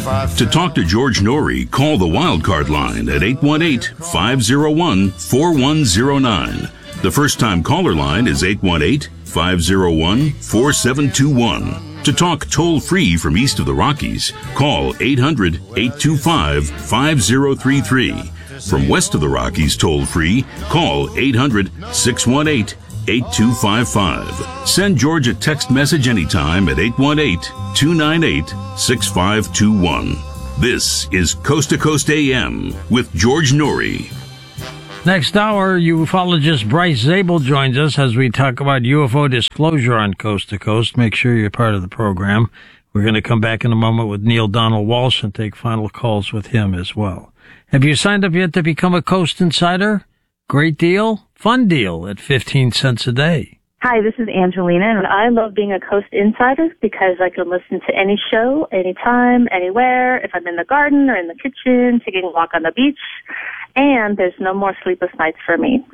To talk to George Norrie, call the Wildcard line at 818-501-4109. The first-time caller line is 818-501-4721. To talk toll-free from east of the Rockies, call 800-825-5033. From west of the Rockies toll-free, call 800-618-8255. Send George a text message anytime at 818-298-6521. This is Coast to Coast AM with George Norrie. Next hour, ufologist Bryce Zabel joins us as we talk about UFO disclosure on Coast to Coast. Make sure you're part of the program. We're going to come back in a moment with Neil Donald Walsh and take final calls with him as well. Have you signed up yet to become a Coast Insider? Great deal, fun deal at 15 cents a day. Hi, this is Angelina, and I love being a Coast Insider because I can listen to any show, anytime, anywhere, if I'm in the garden or in the kitchen, taking a walk on the beach, and there's no more sleepless nights for me.